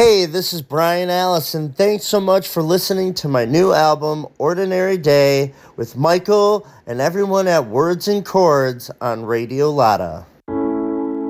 Hey, this is Brian Allison. Thanks so much for listening to my new album, Ordinary Day, with Michael and everyone at Words and Chords on Radio Lotta.